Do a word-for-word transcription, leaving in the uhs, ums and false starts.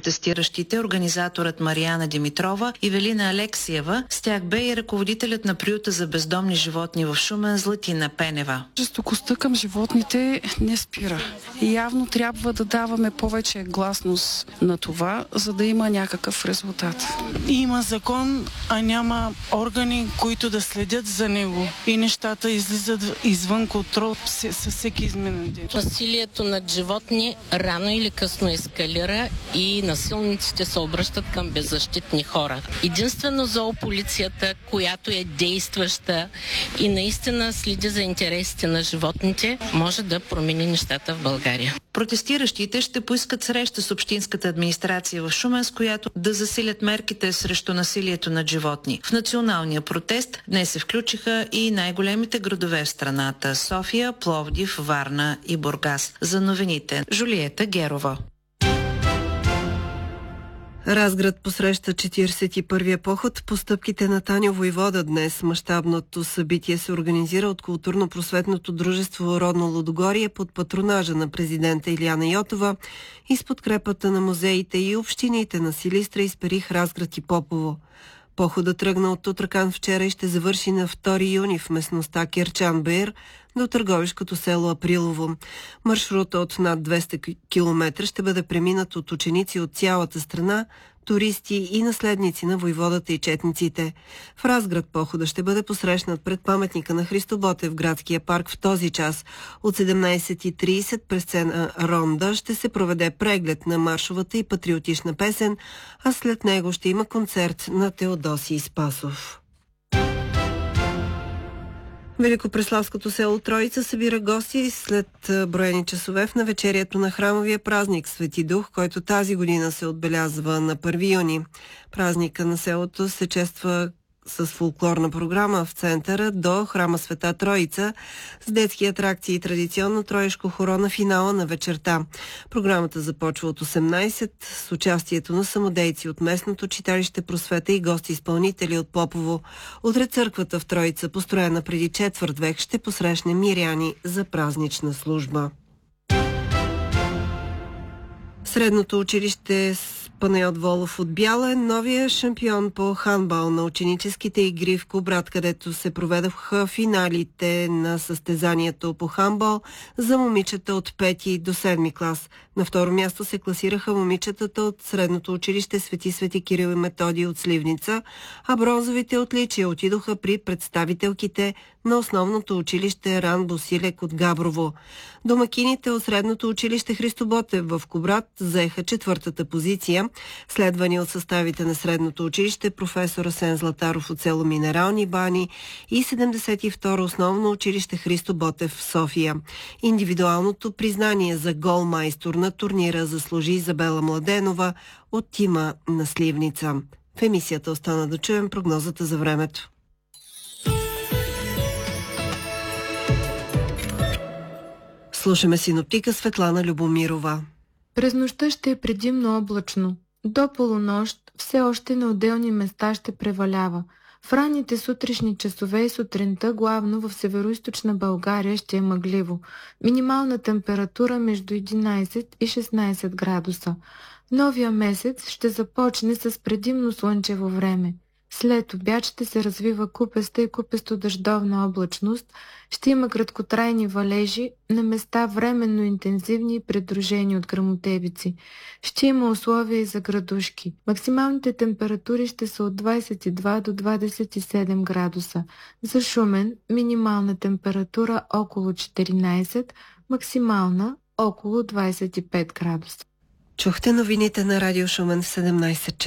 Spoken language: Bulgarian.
протестиращите организаторът Мариана Димитрова и Велина Алексиева. С тях бе и ръководителят на приюта за бездомни животни в Шумен Златина Пенева. Жестокостта към животните не спира. И явно трябва да даваме повече гласност на това, за да има някакъв резултат. Има закон, а няма органи, които да следят за него. И нещата излизат извън контрол със всеки изминен ден. Насилието над животни рано или късно ескалира и насилниците се обръщат към беззащитни хора. Единствено зоополицията, която е действаща и наистина следи за интересите на животните, може да промени нещата в България. Протестиращите ще поискат среща с общинската администрация в Шумен, с която да засилят мерките срещу насилието над животни. В националния протест днес се включиха и най-големите градове в страната – София, Пловдив, Варна и Бургас. За новините Жулиета Герова. Разград посреща четиридесет и първия поход по стъпките на Таньо Войвода днес. Мащабното събитие се организира от културно-просветното дружество Родно Лудогорие под патронажа на президента Илияна Йотова и с подкрепата на музеите и общините на Силистра, Исперих, Разград и Попово. Походът тръгна от Тутракан вчера и ще завърши на втори юни в местността Кирчан-Бейр до търговишкото село Априлово. Маршрута от над двеста километра ще бъде преминат от ученици от цялата страна, туристи и наследници на войводата и четниците. В Разград похода ще бъде посрещнат пред паметника на Христо Ботев в градския парк в този час. От седемнайсет и трийсет през сцена Ронда ще се проведе преглед на маршовата и патриотична песен, а след него ще има концерт на Теодосий Спасов. Великопреславското село Троица събира гости след броени часове в навечерието на храмовия празник Свети Дух, който тази година се отбелязва на първи юни. Празника на селото се чества с фолклорна програма в центъра до храма Света Троица с детски атракции и традиционно троешко хоро на финала на вечерта. Програмата започва от осемнайсет с участието на самодейци от местното читалище Просвета и гости-изпълнители от Попово. Утре църквата в Троица, построена преди четвърт век, ще посрещне миряни за празнична служба. Средното училище Панайот Волов от Бяла е новия шампион по хандбал на ученическите игри в Кубрат, където се проведоха финалите на състезанието по хандбал за момичета от пети до седми клас. На второ място се класираха момичетата от средното училище Свети Свети Кирил и Методий от Сливница, а бронзовите отличия отидоха при представителките на основното училище Ран Босилек от Габрово. Домакините от средното училище Христо Ботев в Кубрат заеха четвъртата позиция, следвани от съставите на средното училище професор Асен Златаров от село Минерални бани и седемдесет и второ основно училище Христо Ботев в София. Индивидуалното признание за голмайстор на турнира заслужи Изабела Младенова от тима на Сливница. В емисията остана да чуем прогнозата за времето. Слушаме синоптика Светлана Любомирова. През нощта ще е предимно облачно. До полунощ все още на отделни места ще превалява. В ранните сутрешни часове и сутринта, главно в североизточна България, ще е мъгливо. Минимална температура между единайсет и шестнайсет градуса. Новия месец ще започне с предимно слънчево време. След обяд ще се развива купеста и купесто-дъждовна облачност, ще има краткотрайни валежи, на места временно интензивни и придружени от гръмотевици. Ще има условия и за градушки. Максималните температури ще са от двайсет и два до двайсет и седем градуса. За Шумен минимална температура около четиринайсет, максимална около двайсет и пет градуса. Чухте новините на Радио Шумен в седемнайсет часа.